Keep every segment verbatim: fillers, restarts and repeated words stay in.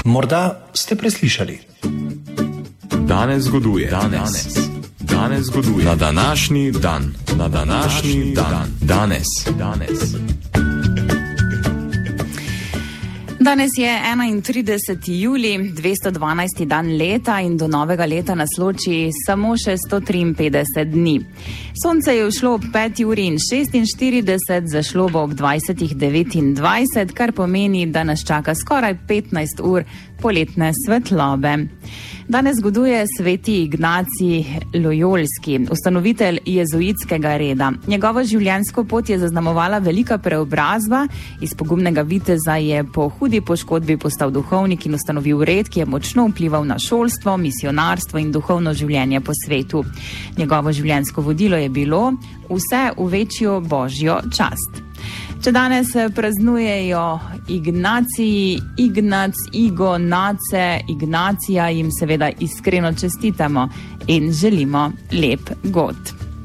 Morda ste preslišali. Danes zgoduje. Danes. Danes zgoduje. Na današnji dan. Na današnji dan. Danes. Danes. Danes je enaintrideseti julij, dvesto dvanajsti dan leta in do novega leta nas loči samo še sto triinpetdeset dni. Sonce je ušlo ob peti uri in šestinštirideset, zašlo bo ob dvajsetih devetindvajset, kar pomeni, da nas čaka skoraj petnajst ur poletne svetlobe. Danes zgoduje sveti Ignacij Lojolski, ustanovitelj jezuitskega reda. Njegovo življenjsko pot je zaznamovala velika preobrazba. Iz pogumnega viteza je po hudi poškodbi postal duhovnik in ustanovil red, ki je močno vplival na šolstvo, misionarstvo in duhovno življenje po svetu. Njegovo življenjsko vodilo je bilo vse v večjo božjo čast. Če danes praznujejo Ignaciji, Ignac, Igo, Nace, Ignacija, jim seveda iskreno čestitamo in želimo lep god.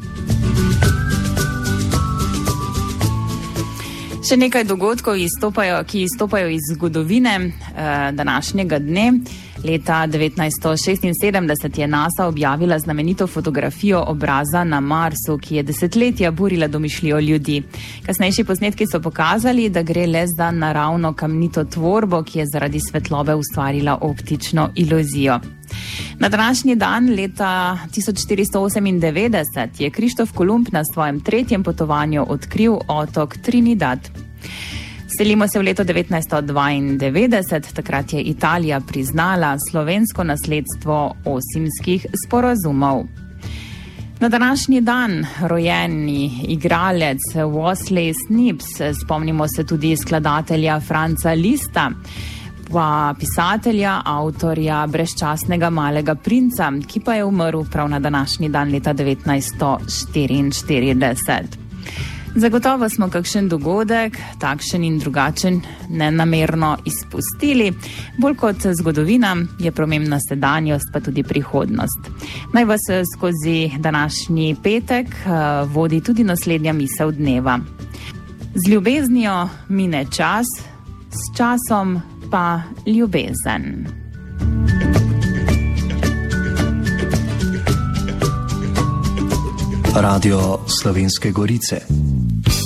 Še nekaj dogodkov, izstopajo, ki izstopajo iz zgodovine eh, današnjega dne. Leta devetnajststo šestinsedemdeset je NASA objavila znamenito fotografijo obraza na Marsu, ki je desetletja burila domišljijo ljudi. Kasnejši posnetki so pokazali, da gre le za naravno kamnito tvorbo, ki je zaradi svetlobe ustvarila optično iluzijo. Na današnji dan leta tisoč štiristo osemindevetdeset je Krištof Kolumb na svojem tretjem potovanju odkril otok Trinidad. Selimo se v leto devetnajststo dvaindevetdeset, takrat je Italija priznala slovensko nasledstvo Osimskih sporazumov. Na današnji dan rojeni igralec Wesley Snipes, spomnimo se tudi skladatelja Franca Lista, pa pisatelja, avtorja Brezčasnega malega princa, ki pa je umrl prav na današnji dan leta devetnajststo štiriinštirideset. Zagotovo smo kakšen dogodek, takšen in drugačen, nenamerno izpustili. Bolj kot zgodovina je pomembna sedanjost, pa tudi prihodnost. Naj vas skozi današnji petek vodi tudi naslednja misel dneva. Z ljubeznijo mine čas, s časom pa ljubezen. Radio Slovenske Gorice.